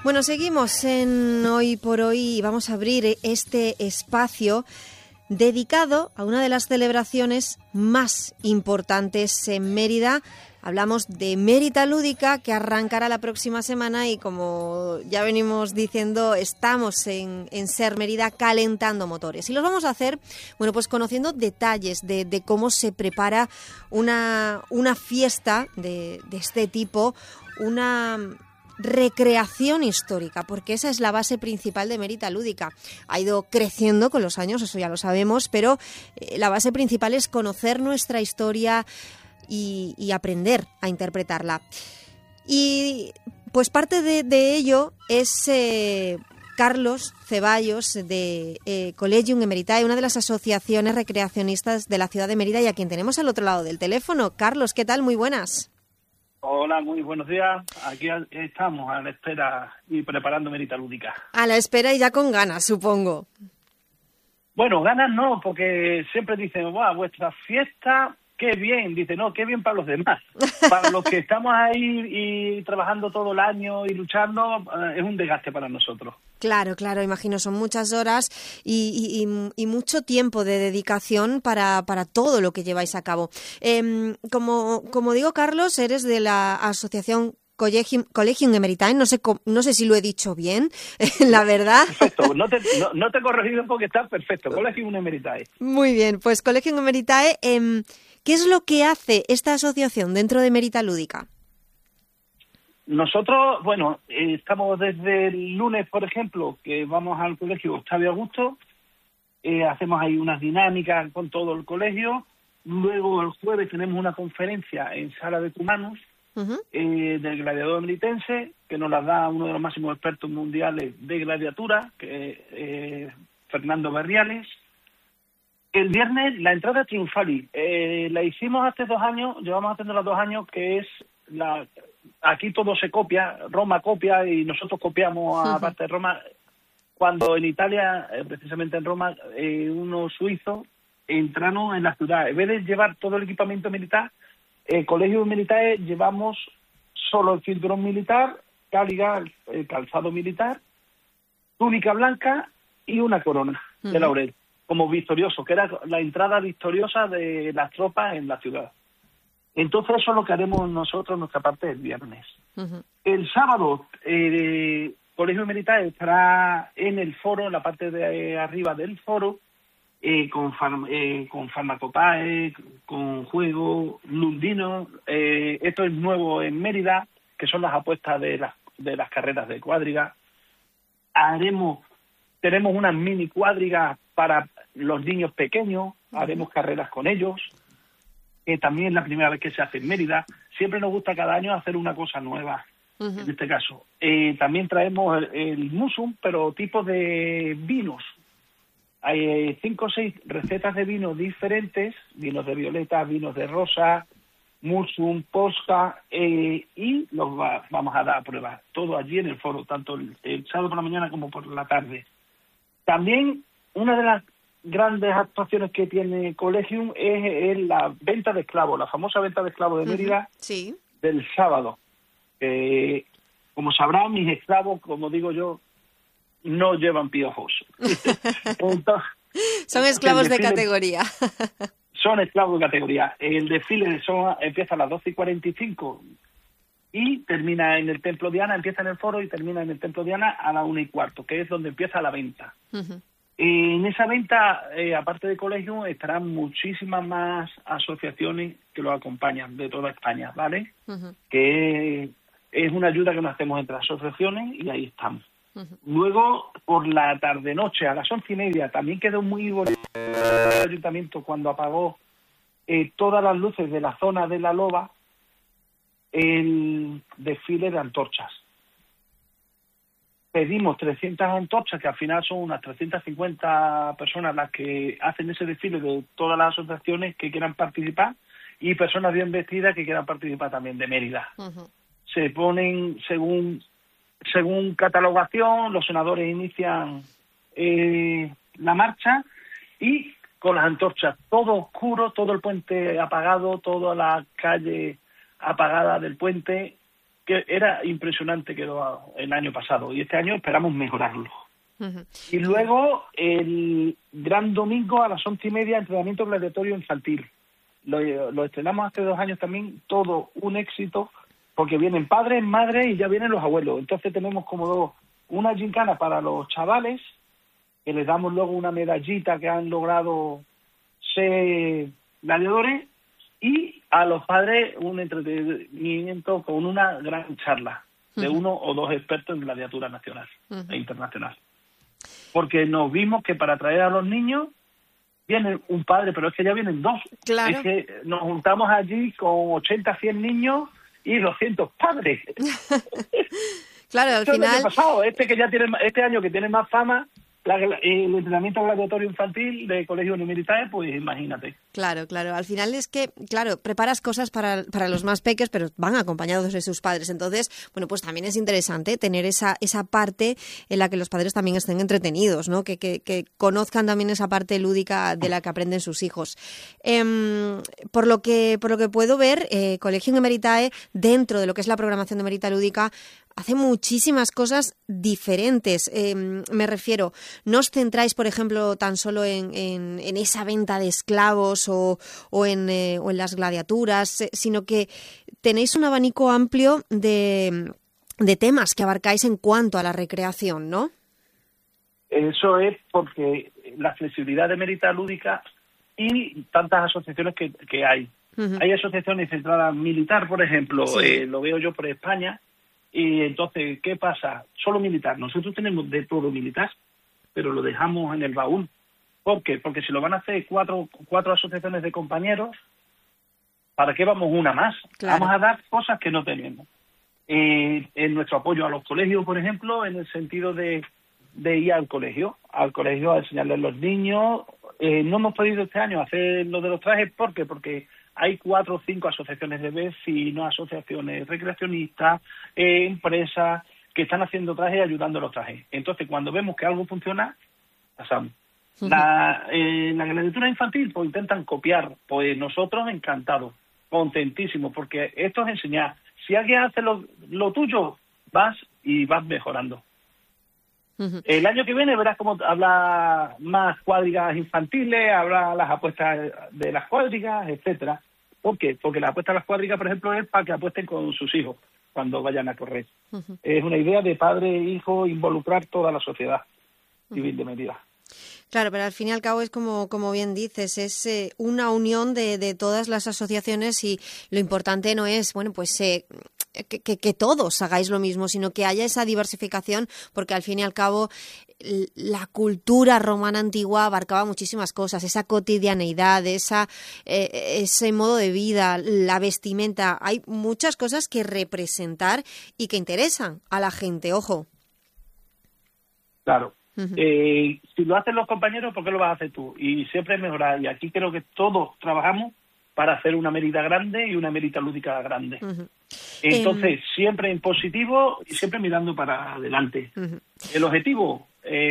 Bueno, seguimos en Hoy por Hoy y vamos a abrir este espacio dedicado a una de las celebraciones más importantes en Mérida. Hablamos de Mérida Lúdica, que arrancará la próxima semana y, como ya venimos diciendo, estamos en Ser Mérida calentando motores. Y los vamos a hacer, bueno, pues conociendo detalles de cómo se prepara una fiesta de este tipo, una recreación histórica, porque esa es la base principal de Mérida Lúdica. Ha ido creciendo con los años, eso ya lo sabemos, pero la base principal es conocer nuestra historia y aprender a interpretarla. Y pues parte de ello es Carlos Ceballos de Collegium Emeritae, una de las asociaciones recreacionistas de la ciudad de Mérida, y a quien tenemos al otro lado del teléfono. Carlos, ¿qué tal? Muy buenas. Hola, muy buenos días. Aquí estamos a la espera y preparando Mérida Lúdica. A la espera y ya con ganas, supongo. Bueno, ganas no, porque siempre dicen, ¡guau, vuestra fiesta, qué bien! Dice, no, qué bien para los demás. Para los que estamos ahí y trabajando todo el año y luchando, es un desgaste para nosotros. Claro, imagino, son muchas horas y mucho tiempo de dedicación para todo lo que lleváis a cabo. Como digo, Carlos, eres de la asociación Collegium Emeritae, no sé si lo he dicho bien, la verdad. Perfecto, no te he corregido porque está perfecto, Collegium Emeritae. Muy bien, pues Collegium Emeritae, ¿qué es lo que hace esta asociación dentro de Mérida Lúdica? Nosotros, bueno, estamos desde el lunes, por ejemplo, que vamos al colegio Octavio Augusto, hacemos ahí unas dinámicas con todo el colegio. Luego el jueves tenemos una conferencia en Sala de Cumanus, del gladiador meritense, que nos la da uno de los máximos expertos mundiales de gladiatura, que Fernando Berriales. El viernes la entrada triunfali, la hicimos hace 2 años, llevamos haciéndola 2 años, que es aquí todo se copia, Roma copia y nosotros copiamos a parte de Roma. Cuando en Italia, precisamente en Roma, unos suizos entraron en la ciudad. En vez de llevar todo el equipamiento militar, Colegio Militar llevamos solo el cinturón militar, cáliga, el calzado militar, túnica blanca y una corona de laurel, como victorioso, que era la entrada victoriosa de las tropas en la ciudad. Entonces eso es lo que haremos nosotros, nuestra parte, el viernes. El sábado, Colegio Militar estará en el foro, en la parte de arriba del foro, con farmacopae, con juego lundino. Esto es nuevo en Mérida, que son las apuestas de las carreras de cuadriga. Tenemos unas mini cuadrigas para los niños pequeños, haremos carreras con ellos. También es la primera vez que se hace en Mérida. Siempre nos gusta cada año hacer una cosa nueva, en este caso. También traemos el musum, pero tipo de vinos. Hay 5 o 6 recetas de vinos diferentes, vinos de violeta, vinos de rosa, musum, posca, y los vamos a dar a prueba. Todo allí en el foro, tanto el sábado por la mañana como por la tarde. También una de las grandes actuaciones que tiene Collegium es la venta de esclavos, la famosa venta de esclavos de Mérida, sí, del sábado. Como sabrán, mis esclavos, como digo yo, no llevan piojos. Entonces, son esclavos de categoría. Son esclavos de categoría. El desfile empieza a las 12:45 y termina en el Templo Diana, empieza en el foro y termina en el Templo Diana a las 1:15, que es donde empieza la venta. En esa venta, aparte de Collegium, estarán muchísimas más asociaciones que lo acompañan de toda España, ¿vale? Que es una ayuda que nos hacemos entre asociaciones y ahí estamos. Luego, por la tarde-noche, a las 11:30, también quedó muy bonito el ayuntamiento cuando apagó todas las luces de la zona de la Loba, el desfile de antorchas. Pedimos 300 antorchas, que al final son unas 350 personas las que hacen ese desfile de todas las asociaciones que quieran participar y personas bien vestidas que quieran participar también de Mérida. Se ponen según catalogación, los senadores inician la marcha y con las antorchas todo oscuro, todo el puente apagado, toda la calle apagada del puente, que era impresionante quedó el año pasado, y este año esperamos mejorarlo. Y luego el gran domingo a las 11:30, entrenamiento gladiatorio infantil. Lo estrenamos hace 2 años también, todo un éxito, porque vienen padres, madres y ya vienen los abuelos. Entonces tenemos como una gincana para los chavales, que les damos luego una medallita que han logrado ser gladiadores, y a los padres un entretenimiento con una gran charla de 1 o 2 expertos en gladiatura nacional e internacional. Porque nos vimos que para traer a los niños viene un padre, pero es que ya vienen 2. Claro. Es que nos juntamos allí con 80, 100 niños y 200 padres. Claro, al Eso final... es lo que ha pasado. Este año que tiene más fama, el entrenamiento gladiatorio infantil de colegios militares, pues imagínate. Claro, al final es que, preparas cosas para los más pequeños, pero van acompañados de sus padres. Entonces, bueno, pues también es interesante tener esa parte en la que los padres también estén entretenidos, ¿no? Que conozcan también esa parte lúdica de la que aprenden sus hijos. Por lo que puedo ver, Collegium Emeritae, dentro de lo que es la programación de Emerita Lúdica, hace muchísimas cosas diferentes. Me refiero, no os centráis, por ejemplo, tan solo en esa venta de esclavos o en las gladiaturas, sino que tenéis un abanico amplio de temas que abarcáis en cuanto a la recreación, ¿no? Eso es porque la flexibilidad de Emerita Lúdica y tantas asociaciones que hay. Uh-huh. Hay asociaciones centradas militar, por ejemplo, sí. Lo veo yo por España. Y entonces, ¿qué pasa? Solo militar. Nosotros tenemos de todo militar, pero lo dejamos en el baúl. ¿Por qué? Porque si lo van a hacer cuatro asociaciones de compañeros, ¿para qué vamos una más? Claro. Vamos a dar cosas que no tenemos. En nuestro apoyo a los colegios, por ejemplo, en el sentido de ir al colegio a enseñarles a los niños. No hemos podido este año hacer lo de los trajes. ¿Por qué? Porque hay 4 o 5 asociaciones de vecinos, asociaciones recreacionistas, empresas que están haciendo trajes y ayudando a los trajes. Entonces, cuando vemos que algo funciona, pasamos. Uh-huh. La gladiatura infantil, pues intentan copiar. Pues nosotros encantados, contentísimos, porque esto es enseñar. Si alguien hace lo tuyo, vas y vas mejorando. Uh-huh. El año que viene verás cómo habrá más cuadrigas infantiles, habrá las apuestas de las cuadrigas, etcétera. ¿Por qué? Porque la apuesta a las cuadrigas, por ejemplo, es para que apuesten con sus hijos cuando vayan a correr. Uh-huh. Es una idea de padre e hijo, involucrar toda la sociedad civil de Mérida. Claro, pero al fin y al cabo es como bien dices, es una unión de todas las asociaciones, y lo importante no es, bueno, pues que todos hagáis lo mismo, sino que haya esa diversificación, porque al fin y al cabo la cultura romana antigua abarcaba muchísimas cosas, esa cotidianeidad, ese modo de vida, la vestimenta. Hay muchas cosas que representar y que interesan a la gente, ojo. Claro. Uh-huh. Si lo hacen los compañeros, ¿por qué lo vas a hacer tú? Y siempre es mejorar. Y aquí creo que todos trabajamos para hacer una Mérida grande y una Mérida Lúdica grande. Uh-huh. Entonces, siempre en positivo y siempre mirando para adelante. Uh-huh. El objetivo,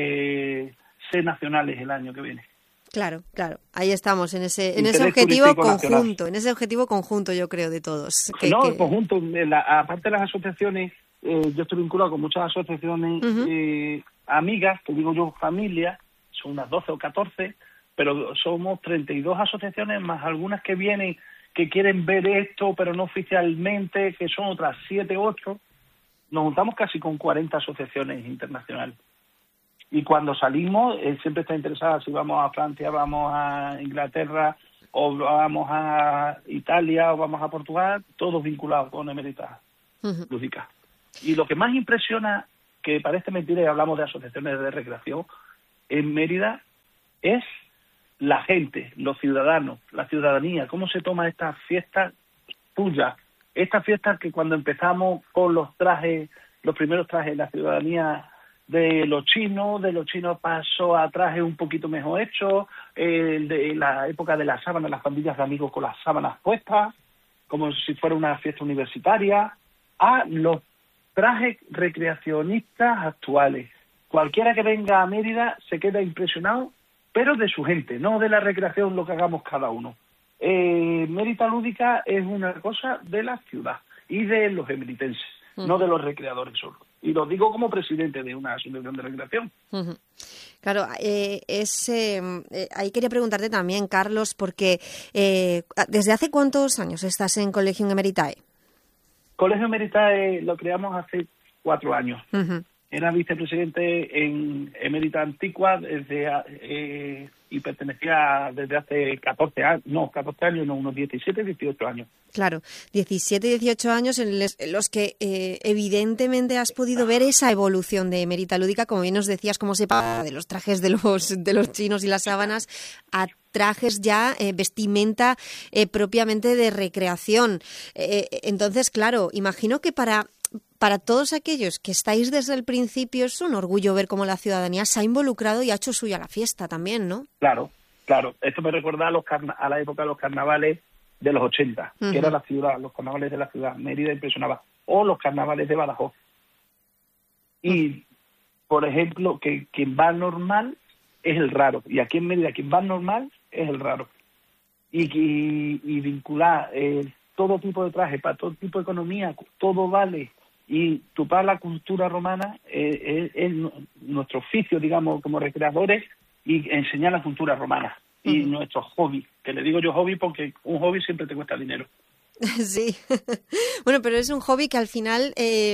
ser nacionales el año que viene. Claro. Ahí estamos, en ese objetivo conjunto, yo creo, de todos. El conjunto, aparte de las asociaciones, yo estoy vinculado con muchas asociaciones uh-huh. Amigas, que digo yo familia, son unas 12 o 14, pero somos 32 asociaciones, más algunas que vienen, que quieren ver esto, pero no oficialmente, que son otras 7, 8. Nos juntamos casi con 40 asociaciones internacionales. Y cuando salimos, siempre está interesada si vamos a Francia, vamos a Inglaterra, o vamos a Italia, o vamos a Portugal, todos vinculados con Emerita Lúdica. Y lo que más impresiona, que parece mentira y hablamos de asociaciones de recreación, en Mérida es la gente, los ciudadanos, la ciudadanía, cómo se toma esta fiesta tuya. Esta fiesta que cuando empezamos con los primeros trajes, la ciudadanía de los chinos pasó a trajes un poquito mejor hechos, de la época de las sábanas, las pandillas de amigos con las sábanas puestas, como si fuera una fiesta universitaria, a los trajes recreacionistas actuales. Cualquiera que venga a Mérida se queda impresionado, pero de su gente, no de la recreación, lo que hagamos cada uno. Mérida Lúdica es una cosa de la ciudad y de los emeritenses. no de los recreadores solo. Y lo digo como presidente de una asociación de recreación. Claro, ahí quería preguntarte también, Carlos, porque ¿desde hace cuántos años estás en Collegium Emeritae? Colegio Emeritae lo creamos hace 4 años. Uh-huh. Era vicepresidente en Emerita Antigua y pertenecía desde hace 14 años, unos 17, 18 años. Claro, 17, 18 años en los que evidentemente has podido ver esa evolución de Emerita Lúdica, como bien nos decías, cómo se pasa de los trajes de los chinos y las sábanas a trajes ya, vestimenta propiamente de recreación. Entonces, claro, imagino que para todos aquellos que estáis desde el principio es un orgullo ver cómo la ciudadanía se ha involucrado y ha hecho suya la fiesta también, ¿no? Claro. Esto me recuerda a la época de los carnavales de los 80, que era la ciudad, los carnavales de la ciudad. Mérida impresionaba. O los carnavales de Badajoz. Y, por ejemplo, que quien va normal es el raro. Y aquí en Mérida, quien va normal es el raro. Y vincular todo tipo de traje, para todo tipo de economía, todo vale. Y para la cultura romana es nuestro oficio, digamos, como recreadores, y enseñar la cultura romana. Y nuestro hobby, que le digo yo hobby porque un hobby siempre te cuesta dinero. Sí, bueno, pero es un hobby que al final,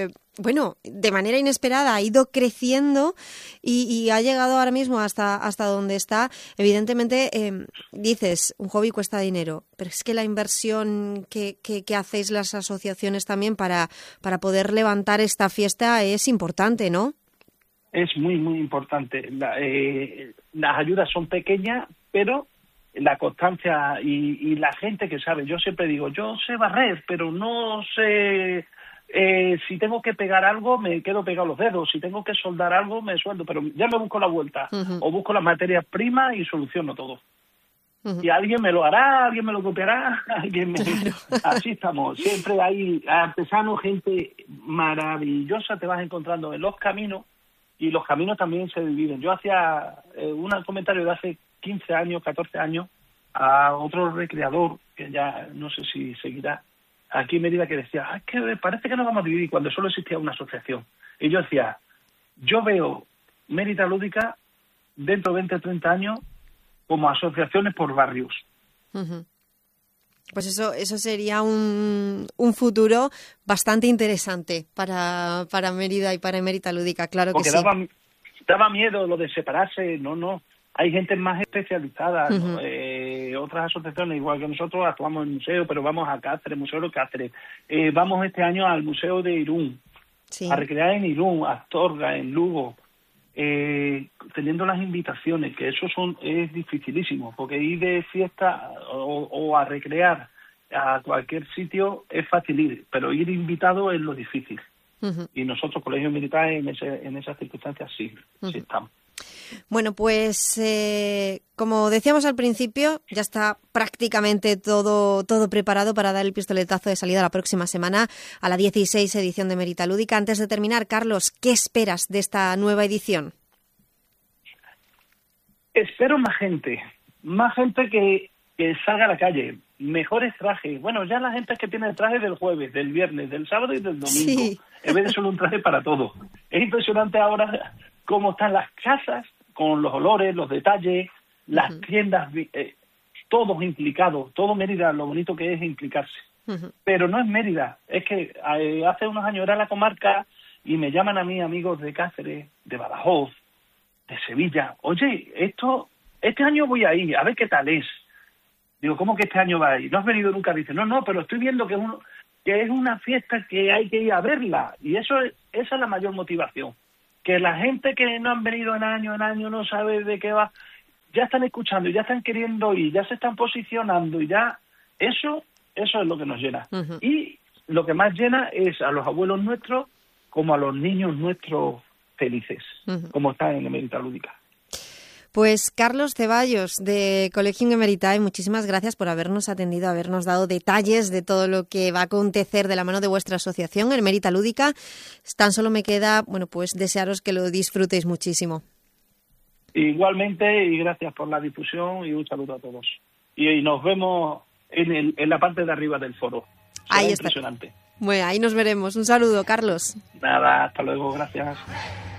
de manera inesperada ha ido creciendo y ha llegado ahora mismo hasta donde está. Evidentemente, dices, un hobby cuesta dinero, pero es que la inversión que hacéis las asociaciones también para poder levantar esta fiesta es importante, ¿no? Es muy, muy importante. Las ayudas son pequeñas, pero la constancia y la gente que sabe. Yo siempre digo, yo sé barrer, pero no sé si tengo que pegar algo, me quedo pegado los dedos. Si tengo que soldar algo, me sueldo, pero ya me busco la vuelta. O busco las materias primas y soluciono todo. Y alguien me lo hará, alguien me lo copiará, Claro. Así estamos. Siempre hay artesanos, gente maravillosa te vas encontrando en los caminos, y los caminos también se dividen. Yo hacía un comentario de hace 15 años, 14 años, a otro recreador, que ya no sé si seguirá, aquí en Mérida, que decía, es que parece que nos vamos a dividir cuando solo existía una asociación. Y yo decía, yo veo Mérida Lúdica dentro de 20 o 30 años como asociaciones por barrios. Uh-huh. Pues eso sería un futuro bastante interesante para Mérida y para Emerita Lúdica, claro. Porque que sí. Daba miedo lo de separarse, no. Hay gente más especializada, ¿no? Otras asociaciones, igual que nosotros, actuamos en el museo, pero vamos a Cáceres, Museo de Cáceres. Vamos este año al Museo de Irún, sí, a recrear en Irún, a Astorga, en Lugo, teniendo las invitaciones, que eso es dificilísimo, porque ir de fiesta o a recrear a cualquier sitio es fácil ir, pero ir invitado es lo difícil. Y nosotros, Colegio Militar, en esas circunstancias sí estamos. Bueno, pues como decíamos al principio, ya está prácticamente todo preparado para dar el pistoletazo de salida la próxima semana a la 16 edición de Emerita Lúdica. Antes de terminar, Carlos, ¿qué esperas de esta nueva edición? Espero más gente que salga a la calle, mejores trajes. Bueno, ya la gente que tiene el traje del jueves, del viernes, del sábado y del domingo, sí, en vez de solo un traje para todo. Es impresionante ahora cómo están las casas, con los olores, los detalles, las tiendas, todos implicados, todo Mérida, lo bonito que es implicarse. Pero no es Mérida, es que hace unos años era la comarca y me llaman a mí amigos de Cáceres, de Badajoz, de Sevilla. Oye, este año voy ahí, a ver qué tal es. Digo, ¿cómo que este año va ahí? ¿No has venido nunca? Dice, no, pero estoy viendo que es una fiesta que hay que ir a verla. Y esa es la mayor motivación. Que la gente que no han venido en año no sabe de qué va, ya están escuchando, ya están queriendo ir, ya se están posicionando, y ya eso es lo que nos llena. Y lo que más llena es a los abuelos nuestros como a los niños nuestros felices, como están en Emerita Lúdica. Pues Carlos Ceballos, de Collegium Emeritae, muchísimas gracias por habernos atendido, habernos dado detalles de todo lo que va a acontecer de la mano de vuestra asociación, Emerita Lúdica. Tan solo me queda, pues desearos que lo disfrutéis muchísimo. Igualmente, y gracias por la difusión, y un saludo a todos. Y nos vemos en la parte de arriba del foro. Será ahí está. Impresionante. Bueno, ahí nos veremos. Un saludo, Carlos. Nada, hasta luego, gracias.